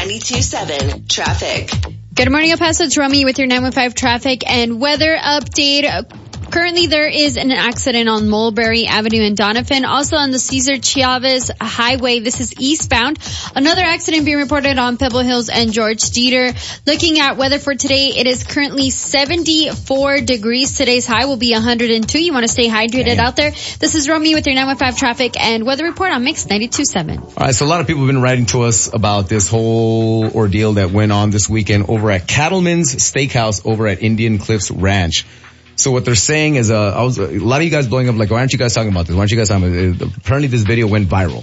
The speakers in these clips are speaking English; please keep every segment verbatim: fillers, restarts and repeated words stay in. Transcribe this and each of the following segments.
ninety-two point seven traffic. Good morning, El Paso. It's Romy with your nine one five traffic and weather update. Currently, there is an accident on Mulberry Avenue in Donovan. Also on the Cesar Chavez Highway. This is eastbound. Another accident being reported on Pebble Hills and George Dieter. Looking at weather for today, it is currently seventy-four degrees. Today's high will be one hundred two. You want to stay hydrated out there. This is Romy with your nine one five traffic and weather report on Mix ninety-two point seven. All right, so a lot of people have been writing to us about this whole ordeal that went on this weekend over at Cattleman's Steakhouse over at Indian Cliffs Ranch. So what they're saying is, uh, I was, a lot of you guys blowing up like, why aren't you guys talking about this? Why aren't you guys talking about it? Apparently this video went viral.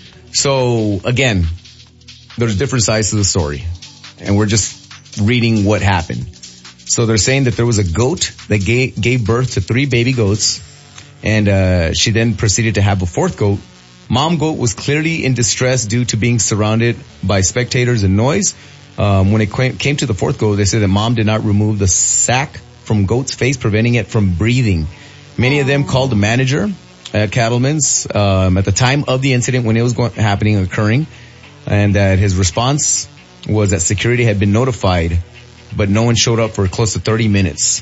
So again, there's different sides to the story and we're just reading what happened. So they're saying that there was a goat that gave, gave birth to three baby goats and, uh, she then proceeded to have a fourth goat. Mom goat was clearly in distress due to being surrounded by spectators and noise. Um, when it came to the fourth goat, they said that mom did not remove the sack from goat's face, preventing it from breathing. Many of them called the manager at Cattleman's um, at the time of the incident when it was going, happening, occurring, and that his response was that security had been notified, but no one showed up for close to thirty minutes.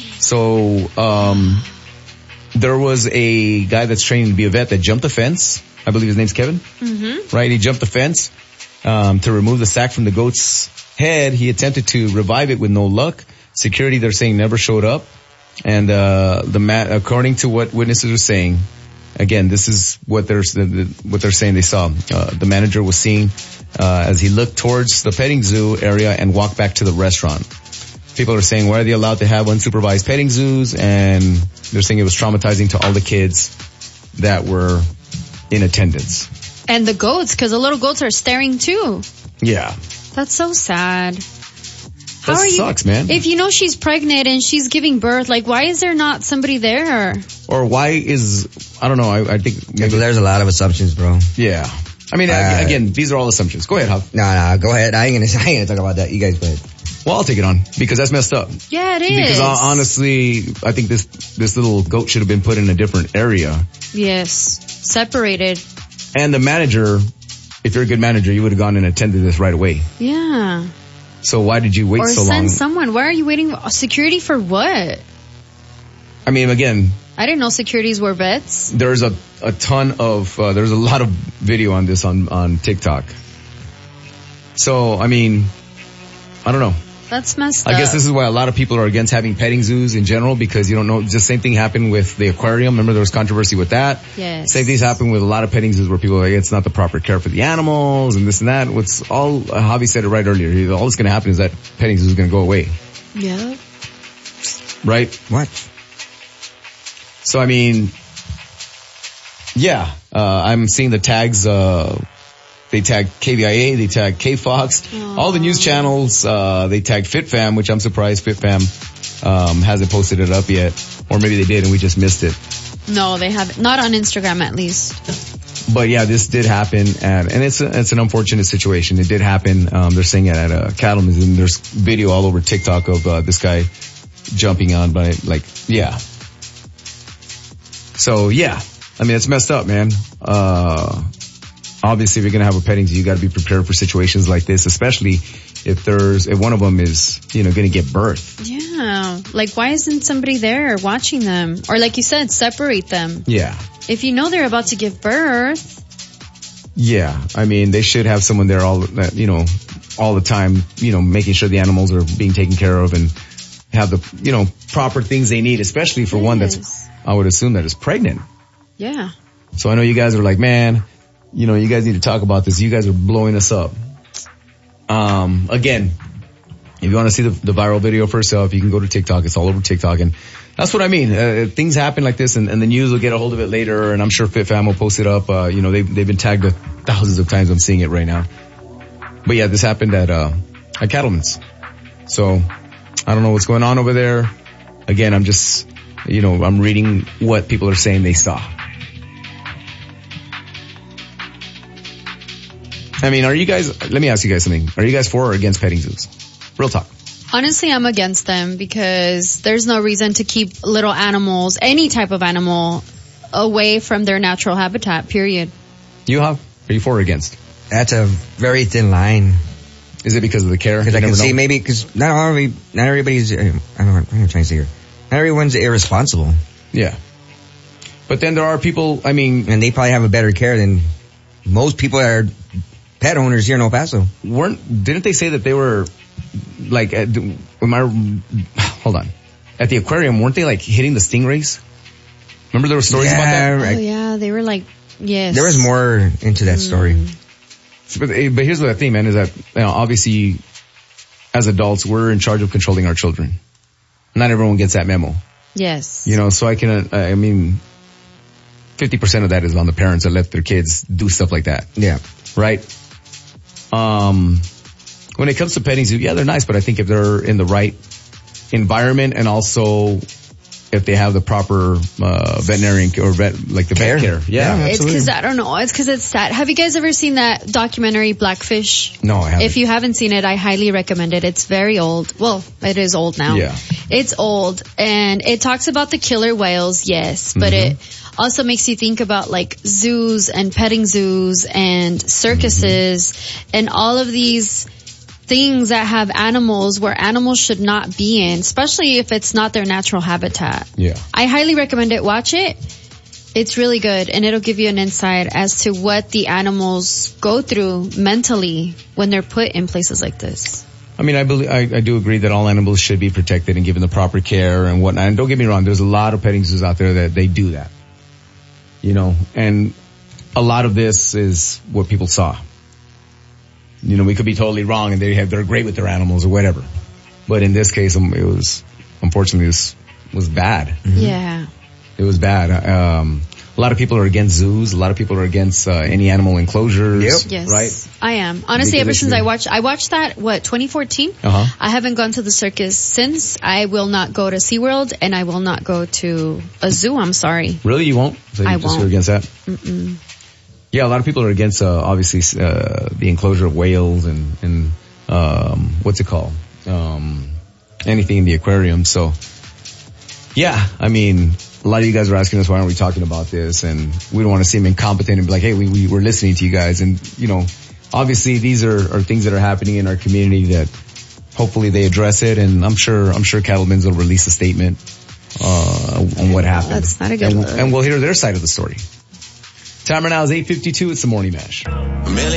So um, there was a guy that's training to be a vet that jumped the fence. I believe his name's Kevin. Mm-hmm. Right? He jumped the fence um, to remove the sack from the goat's head. He attempted to revive it with no luck. Security, they're saying, never showed up. And, uh, the ma- according to what witnesses are saying, again, this is what they're, what they're saying they saw. Uh, the manager was seen, uh, as he looked towards the petting zoo area and walked back to the restaurant. People are saying, why are they allowed to have unsupervised petting zoos? And they're saying it was traumatizing to all the kids that were in attendance. And the goats, because the little goats are staring too. Yeah. That's so sad. That How are you, sucks, man. If you know she's pregnant and she's giving birth, like, why is there not somebody there? Or why is, I don't know, I, I think maybe there's a lot of assumptions, bro. Yeah. I mean, uh, again, these are all assumptions. Go ahead, Huff. No, no, go ahead. I ain't gonna, I ain't gonna talk about that. You guys go ahead. Well, I'll take it on because that's messed up. Yeah, it is. Because uh, honestly, I think this, this little goat should have been put in a different area. Yes. Separated. And the manager, if you're a good manager, you would have gone and attended this right away. Yeah. So why did you wait or so long? Or send someone. Why are you waiting? Security for what? I mean, again. I didn't know securities were vets. There's a, a ton of, uh, there's a lot of video on this on, on TikTok. So, I mean, I don't know. That's messed I up. I guess this is why a lot of people are against having petting zoos in general because you don't know. The same thing happened with the aquarium. Remember there was controversy with that? Yes. Same things happen with a lot of petting zoos where people are like, it's not the proper care for the animals and this and that. What's all, uh, Javi said it right earlier. All that's going to happen is that petting zoo is going to go away. Yeah. Right? What? So, I mean, yeah, uh, I'm seeing the tags, uh, they tagged K V I A, they tagged K-Fox, Aww. All the news channels, uh, they tagged FitFam, which I'm surprised FitFam, um, hasn't posted it up yet. Or maybe they did and we just missed it. No, they haven't. Not on Instagram at least. But yeah, this did happen and, and it's a, it's an unfortunate situation. It did happen. Um, they're saying it at a Cattleman's and there's video all over TikTok of, uh, this guy jumping on, but like, yeah. So yeah, I mean, it's messed up, man. Uh, Obviously, if you're going to have a petting zoo, you got to be prepared for situations like this, especially if there's, if one of them is, you know, going to give birth. Yeah. Like, why isn't somebody there watching them? Or like you said, separate them. Yeah. If you know they're about to give birth. Yeah. I mean, they should have someone there all, you know, all the time, you know, making sure the animals are being taken care of and have the, you know, proper things they need, especially for yes. one that's, I would assume that is pregnant. Yeah. So I know you guys are like, man, you know, you guys need to talk about this. You guys are blowing us up. Um, again, if you want to see the, the viral video for yourself, you can go to TikTok. It's all over TikTok. And that's what I mean. Uh, things happen like this and, and the news will get a hold of it later. And I'm sure FitFam will post it up. Uh, you know, they've, they've been tagged thousands of times. I'm seeing it right now. But yeah, this happened at, uh, at Cattleman's. So I don't know what's going on over there. Again, I'm just, you know, I'm reading what people are saying they saw. I mean, are you guys, let me ask you guys something. Are you guys for or against petting zoos? Real talk. Honestly, I'm against them because there's no reason to keep little animals, any type of animal, away from their natural habitat, period. You have? Are you for or against? That's a very thin line. Is it because of the care? Because You I can never see know. maybe, because not all, every- not everybody's, uh, I don't know what I'm trying to say here. Not everyone's irresponsible. Yeah. But then there are people, I mean, And they probably have a better care than most people that are pet owners here in El Paso. weren't, didn't they say that they were, like, at, am I, hold on. At the aquarium, weren't they like hitting the stingrays? Remember there were stories about that? right. Oh yeah, they were like, yes. There was more into that story. But, but here's the thing, man, is that, you know, obviously, as adults, we're in charge of controlling our children. Not everyone gets that memo. Yes. You know, so I can, uh, I mean, fifty percent of that is on the parents that let their kids do stuff like that. Yeah. Right? Um, when it comes to petting zoo, yeah, they're nice, but I think if they're in the right environment and also if they have the proper uh, veterinarian or vet, like the Care. vet care. Yeah. Yeah. It's Absolutely. because, I don't know, it's because it's sad. Have you guys ever seen that documentary Blackfish? No, I haven't. If you haven't seen it, I highly recommend it. It's very old. Well, it is old now. Yeah. It's old. And it talks about the killer whales, yes. But Mm-hmm. it also makes you think about like zoos and petting zoos and circuses Mm-hmm. and all of these things that have animals where animals should not be in, especially if it's not their natural habitat. Yeah. I highly recommend it. Watch it. It's really good, and it'll give you an insight as to what the animals go through mentally when they're put in places like this. I mean, I believe, I, I do agree that all animals should be protected and given the proper care and whatnot. And don't get me wrong, there's a lot of petting zoos out there that they do that. You know, and a lot of this is what people saw. You know, we could be totally wrong and they have, they're great with their animals or whatever. But in this case, um, it was, unfortunately, it was, was bad. Yeah. It was bad. Um, a lot of people are against zoos. A lot of people are against uh, any animal enclosures. Yep. Yes. Right? I am. Honestly, Because ever it's since the- I watched, I watched that, what, twenty fourteen? Uh-huh. I haven't gone to the circus since. I will not go to SeaWorld and I will not go to a zoo. I'm sorry. Really? You won't? So you I just won't. are against that? Mm-mm. Yeah, a lot of people are against, uh, obviously, uh, the enclosure of whales and, and, um, what's it called? Um, anything in the aquarium. So, yeah, I mean, a lot of you guys are asking us, why aren't we talking about this? And we don't want to seem incompetent and be like, hey, we, we were listening to you guys. And, you know, obviously these are, are things that are happening in our community that hopefully they address it. And I'm sure, I'm sure Cattlemen's will release a statement, uh, on what happened. That's not a good and, look. and we'll hear their side of the story. Timer now is eight fifty-two. It's the Morning Mash. A million